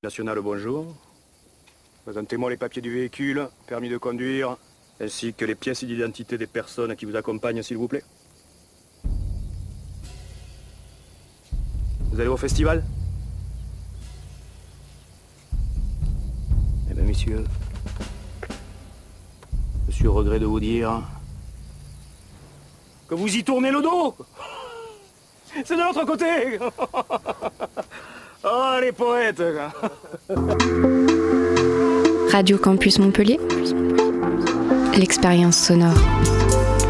nationale, bonjour. Présentez-moi les papiers du véhicule, permis de conduire, ainsi que les pièces d'identité des personnes qui vous accompagnent, s'il vous plaît. Vous allez au festival? Eh bien, messieurs, je suis au regret de vous dire que vous y tournez le dos. C'est de l'autre côté. Oh, les poètes. Radio Campus Montpellier, l'expérience sonore.